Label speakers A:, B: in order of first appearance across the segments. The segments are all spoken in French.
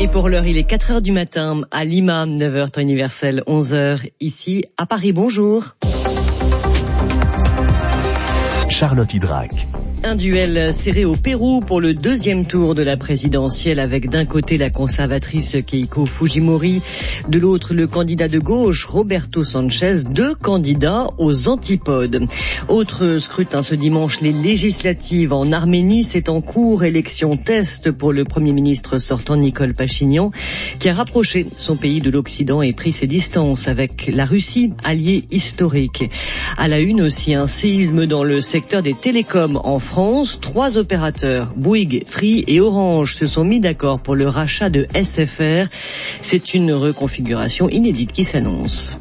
A: Et pour l'heure, il est 4h du matin à Lima, 9h temps universel, 11h ici à Paris. Bonjour.
B: Charlotte Hydrac.
A: Un duel serré au Pérou pour le deuxième tour de la présidentielle avec d'un côté la conservatrice Keiko Fujimori, de l'autre le candidat de gauche Roberto Sanchez, deux candidats aux antipodes. Autre scrutin ce dimanche, les législatives en Arménie, c'est en cours, élection test pour le Premier ministre sortant Nicole Pachinian qui a rapproché son pays de l'Occident et pris ses distances avec la Russie, alliée historique. À la une aussi un séisme dans le secteur des télécoms en France, 3 opérateurs, Bouygues, Free et Orange, se sont mis d'accord pour le rachat de SFR. C'est une reconfiguration inédite qui s'annonce.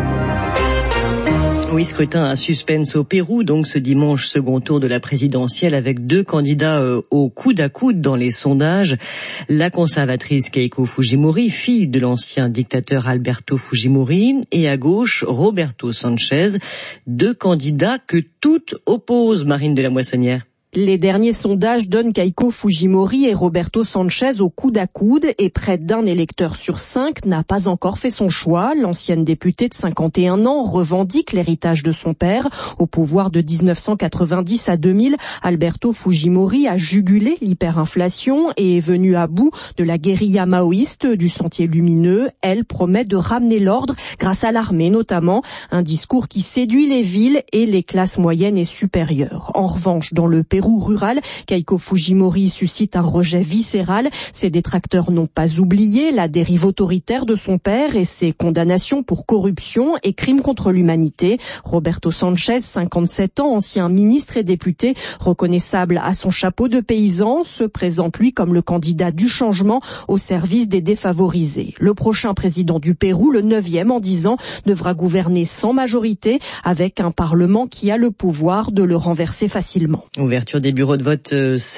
A: Oui, scrutin à suspense au Pérou, donc ce dimanche, second tour de la présidentielle avec deux candidats au coude à coude dans les sondages. La conservatrice Keiko Fujimori, fille de l'ancien dictateur Alberto Fujimori, et à gauche, Roberto Sanchez, deux candidats que toutes opposent, Marine de la Moissonnière.
C: Les derniers sondages donnent Keiko Fujimori et Roberto Sanchez au coude à coude et près d'un électeur sur 5 n'a pas encore fait son choix. L'ancienne députée de 51 ans revendique l'héritage de son père. Au pouvoir de 1990 à 2000, Alberto Fujimori a jugulé l'hyperinflation et est venu à bout de la guérilla maoïste du Sentier lumineux. Elle promet de ramener l'ordre grâce à l'armée notamment, un discours qui séduit les villes et les classes moyennes et supérieures. En revanche, dans le Pérou rural, Keiko Fujimori suscite un rejet viscéral. Ses détracteurs n'ont pas oublié la dérive autoritaire de son père et ses condamnations pour corruption et crimes contre l'humanité. Roberto Sanchez, 57 ans, ancien ministre et député, reconnaissable à son chapeau de paysan, se présente lui comme le candidat du changement au service des défavorisés. Le prochain président du Pérou, le 9e en 10 ans, devra gouverner sans majorité avec un parlement qui a le pouvoir de le renverser facilement.
A: Ouverture des bureaux de vote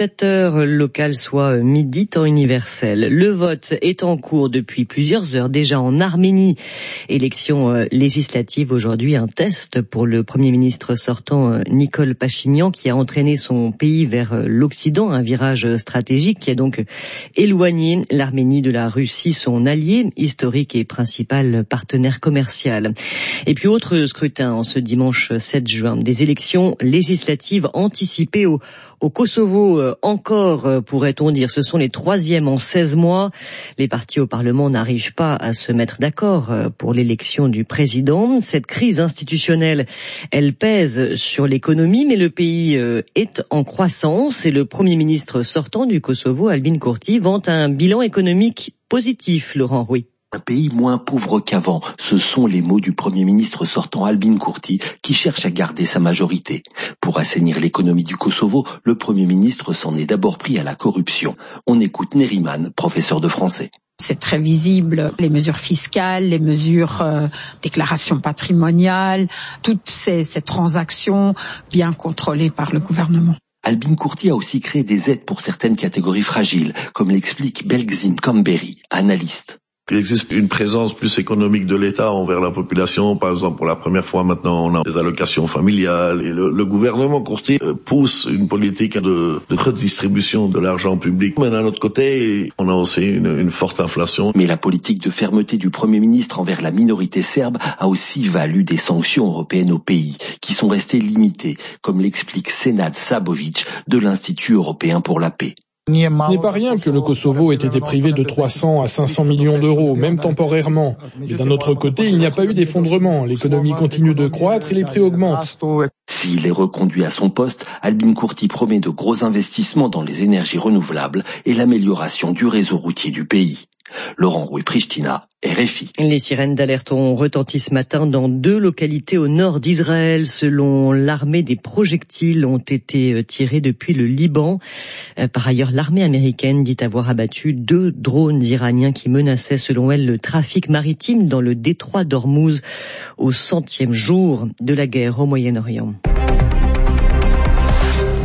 A: 7h local, soit midi temps universel. Le vote est en cours depuis plusieurs heures déjà en Arménie. Élection législative aujourd'hui, un test pour le Premier ministre sortant Nicole Pachinian qui a entraîné son pays vers l'Occident, un virage stratégique qui a donc éloigné l'Arménie de la Russie, son allié historique et principal partenaire commercial. Et puis autre scrutin en ce dimanche 7 juin, des élections législatives anticipées au Kosovo, encore, pourrait-on dire. Ce sont les 3e en 16 mois. Les partis au Parlement n'arrivent pas à se mettre d'accord pour l'élection du président. Cette crise institutionnelle, elle pèse sur l'économie, mais le pays est en croissance et le Premier ministre sortant du Kosovo, Albin Kurti, vante un bilan économique positif, Laurent Rouy.
D: Un pays moins pauvre qu'avant, ce sont les mots du Premier ministre sortant Albin Kurti qui cherche à garder sa majorité. Pour assainir l'économie du Kosovo, le Premier ministre s'en est d'abord pris à la corruption. On écoute Neriman, professeur de français.
E: C'est très visible, les mesures fiscales, les mesures déclaration patrimoniale, toutes ces transactions bien contrôlées par le gouvernement.
D: Albin Kurti a aussi créé des aides pour certaines catégories fragiles, comme l'explique Belgzim Kamberi, analyste.
F: Il existe une présence plus économique de l'État envers la population. Par exemple, pour la première fois maintenant, on a des allocations familiales. Et le gouvernement Kurti pousse une politique de redistribution de l'argent public. Mais d'un autre côté, on a aussi une forte inflation.
D: Mais la politique de fermeté du Premier ministre envers la minorité serbe a aussi valu des sanctions européennes au pays, qui sont restées limitées, comme l'explique Senad Sabovic de l'Institut européen pour la paix.
G: Ce n'est pas rien que le Kosovo ait été privé de 300 à 500 millions d'euros, même temporairement. Mais d'un autre côté, il n'y a pas eu d'effondrement. L'économie continue de croître et les prix augmentent.
D: S'il est reconduit à son poste, Albin Kurti promet de gros investissements dans les énergies renouvelables et l'amélioration du réseau routier du pays. Laurent Rouy, Pristina, RFI.
A: Les sirènes d'alerte ont retenti ce matin dans 2 localités au nord d'Israël. Selon l'armée, des projectiles ont été tirés depuis le Liban. Par ailleurs, l'armée américaine dit avoir abattu 2 drones iraniens qui menaçaient, selon elle, le trafic maritime dans le détroit d'Ormuz au 100e jour de la guerre au Moyen-Orient.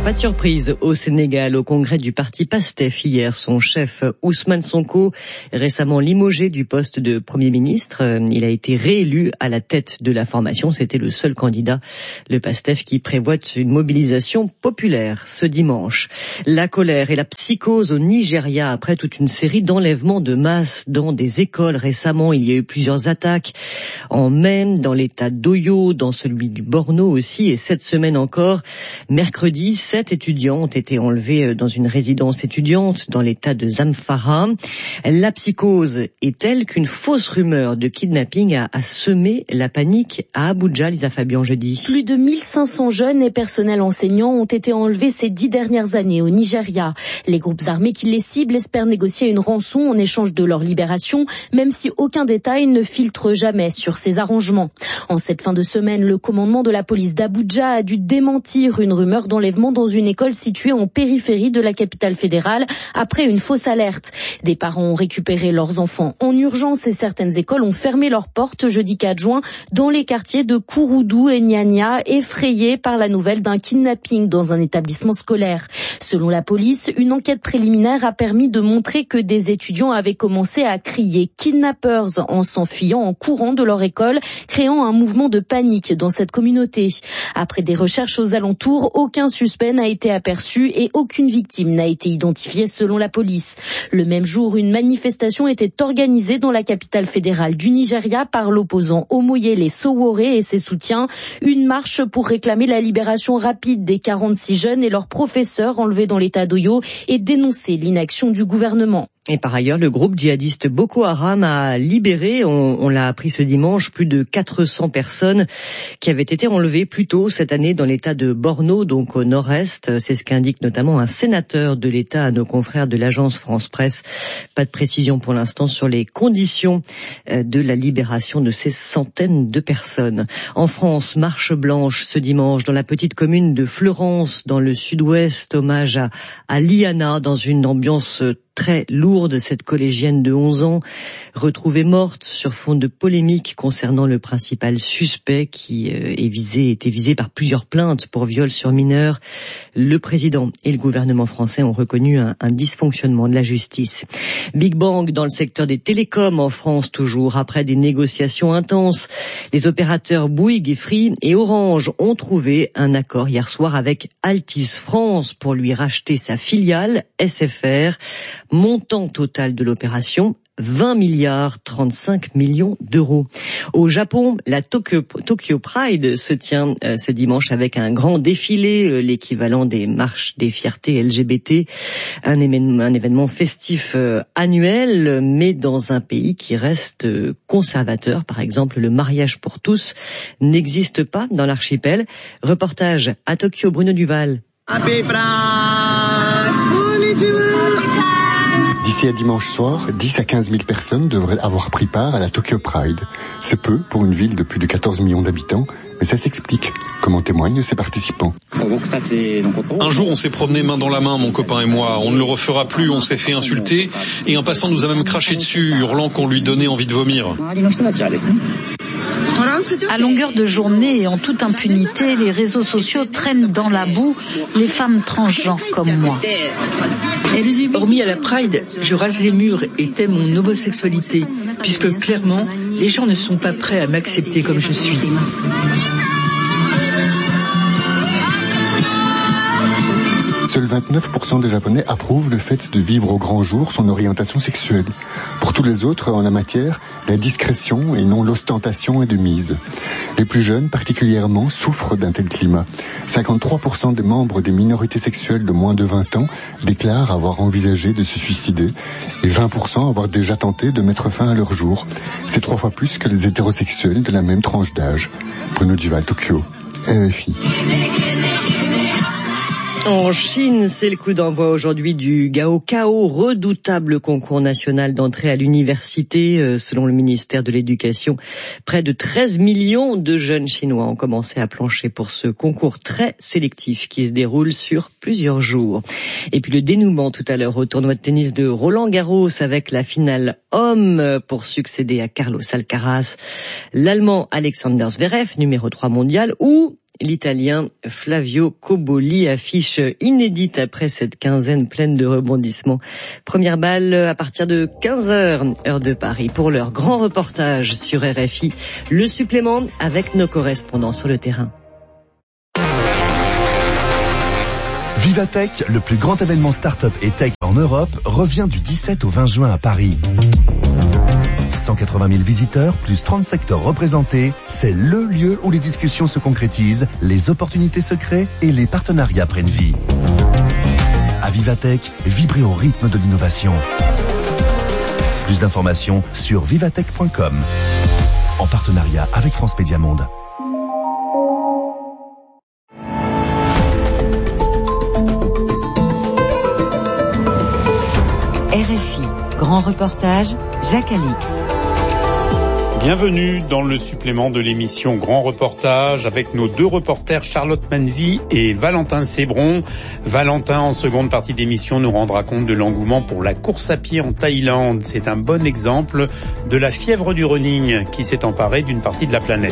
A: Pas de surprise au Sénégal, au congrès du parti PASTEF hier, son chef Ousmane Sonko, récemment limogé du poste de Premier ministre, il a été réélu à la tête de la formation. C'était le seul candidat, le PASTEF, qui prévoit une mobilisation populaire ce dimanche. La colère et la psychose au Nigeria après toute une série d'enlèvements de masse dans des écoles récemment. Il y a eu plusieurs attaques en mai dans l'état d'Oyo, dans celui du Borno aussi, et cette semaine encore, mercredi, 7 étudiants ont été enlevés dans une résidence étudiante dans l'état de Zamfara. La psychose est telle qu'une fausse rumeur de kidnapping a semé la panique à Abuja, Lisa Fabian, jeudi.
H: Plus de 1500 jeunes et personnels enseignants ont été enlevés ces 10 dernières années au Nigeria. Les groupes armés qui les ciblent espèrent négocier une rançon en échange de leur libération, même si aucun détail ne filtre jamais sur ces arrangements. En cette fin de semaine, le commandement de la police d'Abuja a dû démentir une rumeur d'enlèvement dans une école située en périphérie de la capitale fédérale après une fausse alerte. Des parents ont récupéré leurs enfants en urgence et certaines écoles ont fermé leurs portes jeudi 4 juin dans les quartiers de Kouroudou et Nyanya, effrayés par la nouvelle d'un kidnapping dans un établissement scolaire. Selon la police, une enquête préliminaire a permis de montrer que des étudiants avaient commencé à crier « kidnappers » en s'enfuyant en courant de leur école, créant un mouvement de panique dans cette communauté. Après des recherches aux alentours, aucun suspect n'a été aperçu et aucune victime n'a été identifiée selon la police. Le même jour, une manifestation était organisée dans la capitale fédérale du Nigeria par l'opposant Omoyele Sowore et ses soutiens. Une marche pour réclamer la libération rapide des 46 jeunes et leurs professeurs enlevés dans l'état d'Oyo et dénoncer l'inaction du gouvernement.
A: Et par ailleurs, le groupe djihadiste Boko Haram a libéré, on l'a appris ce dimanche, plus de 400 personnes qui avaient été enlevées plus tôt cette année dans l'état de Borno, donc au nord-est. C'est ce qu'indique notamment un sénateur de l'État à nos confrères de l'agence France Presse. Pas de précision pour l'instant sur les conditions de la libération de ces centaines de personnes. En France, marche blanche ce dimanche dans la petite commune de Fleurance, dans le sud-ouest, hommage à Liana, dans une ambiance très lourde, cette collégienne de 11 ans, retrouvée morte sur fond de polémique concernant le principal suspect qui était visé par plusieurs plaintes pour viol sur mineur. Le président et le gouvernement français ont reconnu un dysfonctionnement de la justice. Big Bang dans le secteur des télécoms en France toujours. Après des négociations intenses, les opérateurs Bouygues et Free et Orange ont trouvé un accord hier soir avec Altice France pour lui racheter sa filiale SFR. Montant total de l'opération, 20,35 milliards d'euros. Au Japon, la Tokyo Pride se tient ce dimanche avec un grand défilé, l'équivalent des marches des fiertés LGBT, un événement festif annuel, mais dans un pays qui reste conservateur. Par exemple, le mariage pour tous n'existe pas dans l'archipel. Reportage à Tokyo, Bruno Duval.
I: D'ici à dimanche soir, 10 à 15 000 personnes devraient avoir pris part à la Tokyo Pride. C'est peu pour une ville de plus de 14 millions d'habitants, mais ça s'explique, comme en témoignent ses participants.
J: Un jour, on s'est promené main dans la main, mon copain et moi. On ne le refera plus, on s'est fait insulter, et un passant nous a même craché dessus, hurlant qu'on lui donnait envie de vomir.
E: À longueur de journée et en toute impunité, les réseaux sociaux traînent dans la boue les femmes transgenres comme moi.
K: Hormis à la Pride, je rase les murs et tais mon homosexualité, puisque clairement, les gens ne sont pas prêts à m'accepter comme je suis.
I: Seuls 29% des Japonais approuvent le fait de vivre au grand jour son orientation sexuelle. Pour tous les autres, en la matière, la discrétion et non l'ostentation est de mise. Les plus jeunes, particulièrement, souffrent d'un tel climat. 53% des membres des minorités sexuelles de moins de 20 ans déclarent avoir envisagé de se suicider et 20% avoir déjà tenté de mettre fin à leur jour. C'est 3 fois plus que les hétérosexuels de la même tranche d'âge. Bruno Duval, Tokyo, RFI.
A: En Chine, c'est le coup d'envoi aujourd'hui du Gaokao, redoutable concours national d'entrée à l'université. Selon le ministère de l'Éducation, près de 13 millions de jeunes Chinois ont commencé à plancher pour ce concours très sélectif qui se déroule sur plusieurs jours. Et puis le dénouement tout à l'heure au tournoi de tennis de Roland-Garros avec la finale homme pour succéder à Carlos Alcaraz, l'Allemand Alexander Zverev, numéro 3 mondial, ou l'Italien Flavio Cobolli affiche inédite après cette quinzaine pleine de rebondissements. Première balle à partir de 15h, heure de Paris. Pour leur grand reportage sur RFI, le supplément avec nos correspondants sur le terrain.
B: Vivatech, le plus grand événement start-up et tech en Europe, revient du 17 au 20 juin à Paris. 180 000 visiteurs, plus 30 secteurs représentés, c'est le lieu où les discussions se concrétisent, les opportunités se créent et les partenariats prennent vie. À Vivatech, vibrez au rythme de l'innovation. Plus d'informations sur vivatech.com, en partenariat avec France Média Monde.
L: RFI, grand reportage, Jacques Alix.
M: Bienvenue dans le supplément de l'émission Grand Reportage avec nos deux reporters Charlotte Manvy et Valentin Sébron. Valentin, en seconde partie d'émission, nous rendra compte de l'engouement pour la course à pied en Thaïlande. C'est un bon exemple de la fièvre du running qui s'est emparée d'une partie de la planète.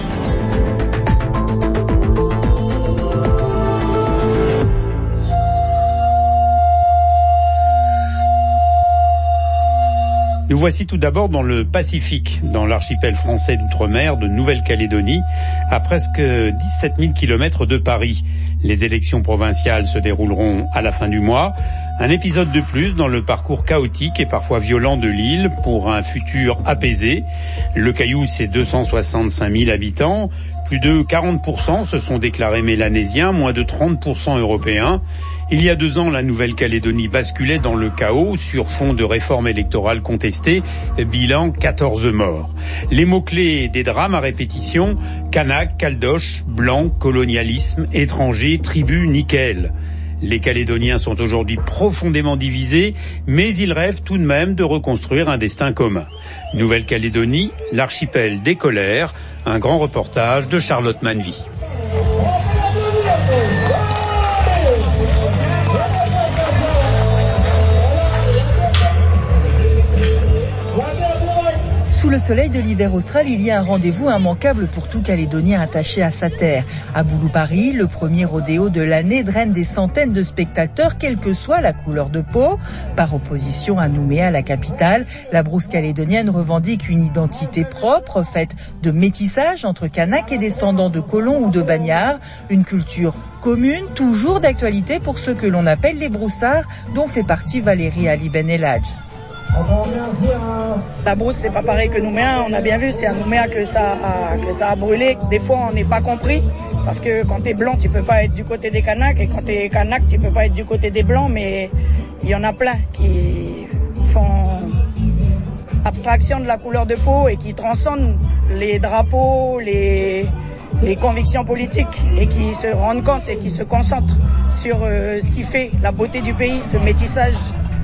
M: Nous voici tout d'abord dans le Pacifique, dans l'archipel français d'outre-mer de Nouvelle-Calédonie, à presque 17 000 kilomètres de Paris. Les élections provinciales se dérouleront à la fin du mois. Un épisode de plus dans le parcours chaotique et parfois violent de l'île pour un futur apaisé. Le Caillou, c'est 265 000 habitants. Plus de 40% se sont déclarés mélanésiens, moins de 30% européens. Il y a 2 ans, la Nouvelle-Calédonie basculait dans le chaos sur fond de réformes électorales contestées, bilan 14 morts. Les mots-clés des drames à répétition, Kanak, Caldoche, blanc, colonialisme, étranger, tribu, nickel. Les Calédoniens sont aujourd'hui profondément divisés, mais ils rêvent tout de même de reconstruire un destin commun. Nouvelle-Calédonie, l'archipel des colères, un grand reportage de Charlotte Manvy.
N: Sous le soleil de l'hiver austral, il y a un rendez-vous immanquable pour tout Calédonien attaché à sa terre. À Bouloupari, le premier rodéo de l'année draine des centaines de spectateurs, quelle que soit la couleur de peau. Par opposition à Nouméa, la capitale, la brousse calédonienne revendique une identité propre, faite de métissage entre Kanak et descendants de colons ou de bagnards. Une culture commune, toujours d'actualité pour ceux que l'on appelle les broussards, dont fait partie Valérie Ali Ben Eladj.
O: La brousse, c'est pas pareil que Nouméa, on a bien vu, c'est à Nouméa que ça a brûlé. Des fois, on n'est pas compris, parce que quand t'es blanc, tu peux pas être du côté des Kanaks, et quand t'es Kanak, tu peux pas être du côté des blancs, mais il y en a plein qui font abstraction de la couleur de peau et qui transcendent les drapeaux, les convictions politiques, et qui se rendent compte et qui se concentrent sur ce qui fait la beauté du pays, ce métissage.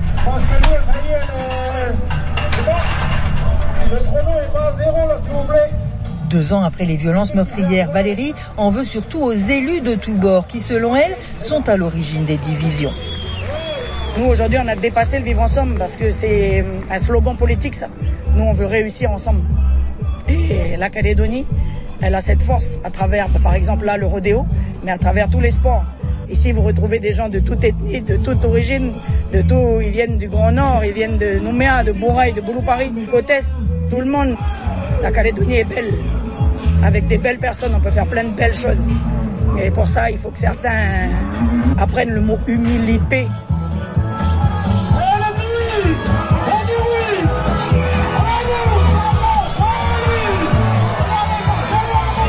N: Le chrono est pas à 0 là, s'il vous plaît. 2 ans après les violences meurtrières, Valérie en veut surtout aux élus de tous bords qui, selon elle, sont à l'origine des divisions.
O: Nous, aujourd'hui, on a dépassé le vivre ensemble parce que c'est un slogan politique, ça. Nous, on veut réussir ensemble. Et la Calédonie, elle a cette force à travers, par exemple, là, le rodéo, mais à travers tous les sports. Ici, vous retrouvez des gens de toute ethnie, de toute origine, de tout. Ils viennent du Grand Nord, ils viennent de Nouméa, de Bouraï, de Bouloupari, de Côte-Est, tout le monde. La Calédonie est belle. Avec des belles personnes, on peut faire plein de belles choses. Et pour ça, il faut que certains apprennent le mot humilité